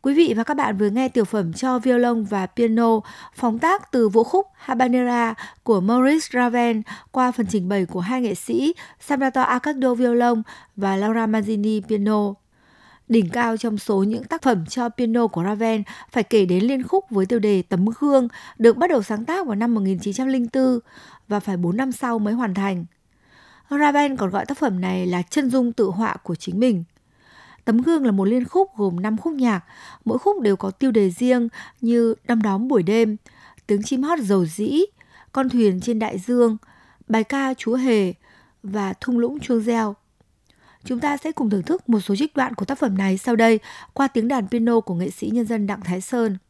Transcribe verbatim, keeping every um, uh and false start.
Quý vị và các bạn vừa nghe tiểu phẩm cho violon và piano phóng tác từ vũ khúc Habanera của Maurice Ravel qua phần trình bày của hai nghệ sĩ Salvatore Accardo violon và Laura Mazzini piano. Đỉnh cao trong số những tác phẩm cho piano của Ravel phải kể đến liên khúc với tiêu đề Tấm gương, được bắt đầu sáng tác vào năm một nghìn chín trăm lẻ bốn và phải bốn năm sau mới hoàn thành. Ravel còn gọi tác phẩm này là chân dung tự họa của chính mình. Tấm gương là một liên khúc gồm năm khúc nhạc, mỗi khúc đều có tiêu đề riêng như Đom đóm buổi đêm, Tiếng chim hót dầu dĩ, Con thuyền trên đại dương, Bài ca Chúa Hề và Thung lũng chuông reo. Chúng ta sẽ cùng thưởng thức một số trích đoạn của tác phẩm này sau đây qua tiếng đàn piano của nghệ sĩ nhân dân Đặng Thái Sơn.